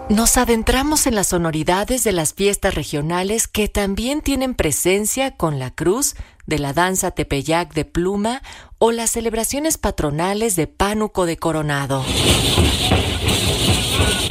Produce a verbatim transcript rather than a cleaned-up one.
Nos adentramos en las sonoridades de las fiestas regionales que también tienen presencia con la cruz de la danza Tepeyac de pluma o las celebraciones patronales de Pánuco de Coronado.